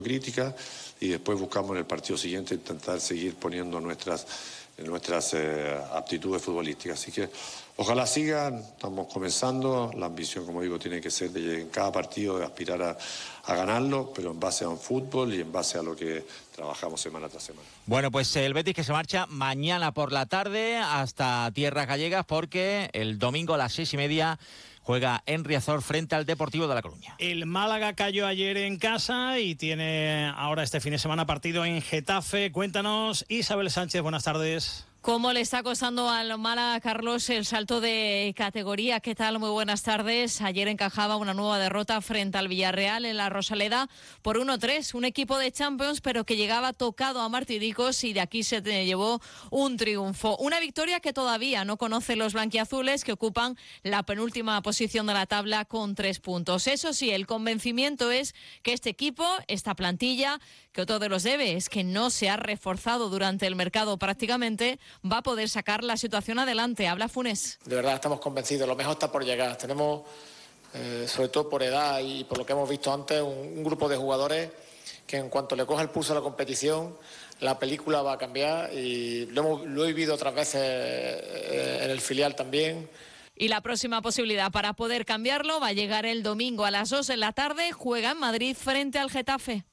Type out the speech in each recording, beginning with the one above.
crítica y después buscamos en el partido siguiente intentar seguir poniendo nuestras aptitudes futbolísticas. Así que ojalá sigan, estamos comenzando, la ambición, como digo, tiene que ser de en cada partido de aspirar a ganarlo, pero en base a un fútbol y en base a lo que trabajamos semana tras semana. Bueno, pues el Betis que se marcha mañana por la tarde hasta tierras gallegas porque el domingo a las 6:30 juega en Riazor frente al Deportivo de La Coruña. El Málaga cayó ayer en casa y tiene ahora este fin de semana partido en Getafe. Cuéntanos, Isabel Sánchez, buenas tardes. ¿Cómo le está costando al Málaga, Carlos, el salto de categoría? ¿Qué tal? Muy buenas tardes. Ayer encajaba una nueva derrota frente al Villarreal en la Rosaleda por 1-3. Un equipo de Champions, pero que llegaba tocado a martiricos y de aquí se llevó un triunfo. Una victoria que todavía no conocen los blanquiazules, que ocupan la penúltima posición de la tabla con 3 puntos. Eso sí, el convencimiento es que este equipo, esta plantilla, que otro de los debe es que no se ha reforzado durante el mercado prácticamente, va a poder sacar la situación adelante. Habla Funes. De verdad estamos convencidos, lo mejor está por llegar. Tenemos, sobre todo por edad y por lo que hemos visto antes, un grupo de jugadores que en cuanto le coja el pulso a la competición, la película va a cambiar y lo he vivido otras veces en el filial también. Y la próxima posibilidad para poder cambiarlo va a llegar el domingo a las 2 de la tarde. Juega en Madrid frente al Getafe.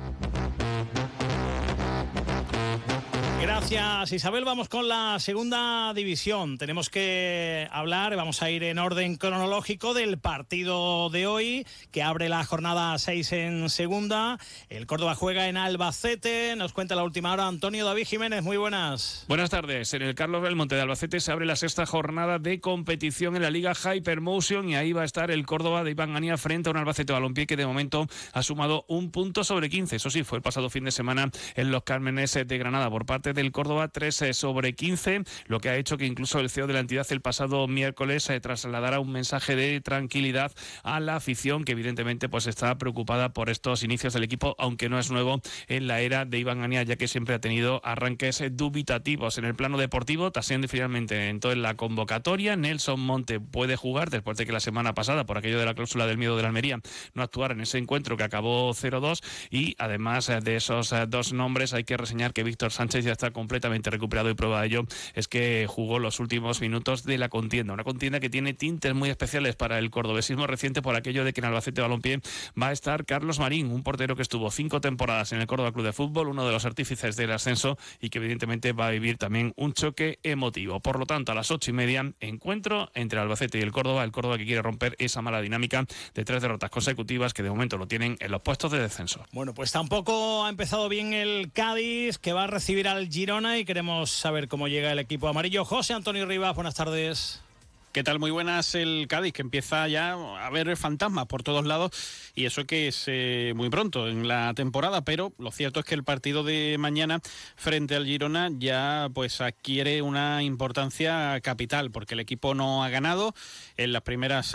Gracias, Isabel. Vamos con la segunda división. Tenemos que hablar, vamos a ir en orden cronológico del partido de hoy, que abre la jornada 6 en segunda. El Córdoba juega en Albacete. Nos cuenta la última hora Antonio David Jiménez. Muy buenas. Buenas tardes. En el Carlos Belmonte de Albacete se abre la sexta jornada de competición en la Liga Hypermotion y ahí va a estar el Córdoba de Iván Ania frente a un Albacete Balompié que de momento ha sumado 1 punto sobre 15. Eso sí, fue el pasado fin de semana en Los Cármenes de Granada por parte del Córdoba, 3 sobre 15, lo que ha hecho que incluso el CEO de la entidad el pasado miércoles trasladara un mensaje de tranquilidad a la afición que evidentemente pues está preocupada por estos inicios del equipo, aunque no es nuevo en la era de Iván Ania, ya que siempre ha tenido arranques dubitativos. En el plano deportivo, trasciende finalmente en toda la convocatoria. Nelson Monte puede jugar después de que la semana pasada, por aquello de la cláusula del miedo de la Almería, no actuara en ese encuentro que acabó 0-2, y además de esos 2 nombres hay que reseñar que Víctor Sánchez ya está completamente recuperado y prueba de ello es que jugó los últimos minutos de la contienda. Una contienda que tiene tintes muy especiales para el cordobesismo reciente por aquello de que en Albacete Balompié va a estar Carlos Marín, un portero que estuvo 5 temporadas en el Córdoba Club de Fútbol, uno de los artífices del ascenso y que evidentemente va a vivir también un choque emotivo. Por lo tanto, a las 8:30, encuentro entre Albacete y el Córdoba que quiere romper esa mala dinámica de 3 derrotas consecutivas que de momento lo tienen en los puestos de descenso. Bueno, pues tampoco ha empezado bien el Cádiz, que va a recibir al Girona, y queremos saber cómo llega el equipo amarillo. José Antonio Rivas, buenas tardes. ¿Qué tal? Muy buenas. El Cádiz, que empieza ya a ver fantasmas por todos lados, y eso que es muy pronto en la temporada, pero lo cierto es que el partido de mañana frente al Girona ya pues adquiere una importancia capital, porque el equipo no ha ganado en las primeras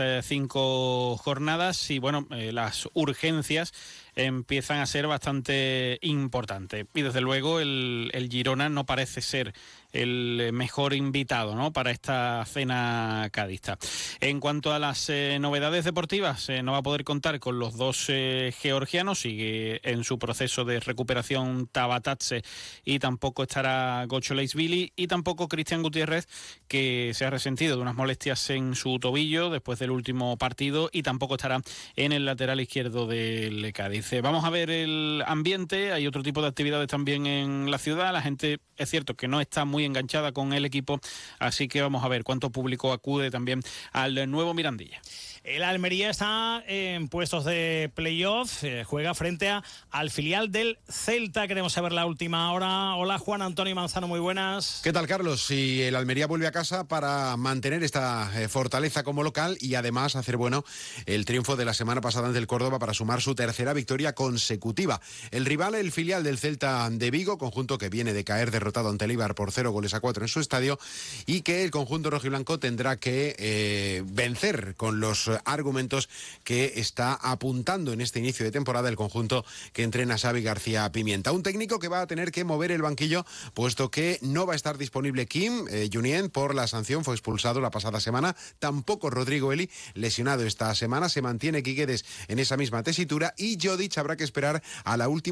5 jornadas y bueno, las urgencias empiezan a ser bastante importantes. Y desde luego el Girona no parece ser el mejor invitado, ¿no?, para esta cena cadista. En cuanto a las novedades deportivas, no va a poder contar con los 2 georgianos, sigue en su proceso de recuperación Tabatatse, y tampoco estará Gocholeisvili y tampoco Cristian Gutiérrez, que se ha resentido de unas molestias en su tobillo después del último partido, y tampoco estará en el lateral izquierdo del Cádiz. Vamos a ver el ambiente, hay otro tipo de actividades también en la ciudad, la gente es cierto que no está muy enganchada con el equipo, así que vamos a ver cuánto público acude también al nuevo Mirandilla. El Almería está en puestos de playoff, juega frente al filial del Celta. Queremos saber la última hora. Hola, Juan Antonio Manzano, muy buenas. ¿Qué tal, Carlos? Y el Almería vuelve a casa para mantener esta fortaleza como local y además hacer bueno el triunfo de la semana pasada ante el Córdoba para sumar su tercera victoria consecutiva. El rival, el filial del Celta de Vigo, conjunto que viene de caer derrotado ante el Eibar por 0-4 en su estadio, y que el conjunto rojiblanco tendrá que vencer con los argumentos que está apuntando en este inicio de temporada el conjunto que entrena Xavi García Pimienta. Un técnico que va a tener que mover el banquillo, puesto que no va a estar disponible Kim Junien por la sanción, fue expulsado la pasada semana, tampoco Rodrigo Eli, lesionado esta semana, se mantiene Quiquedes en esa misma tesitura y Jodic habrá que esperar a la última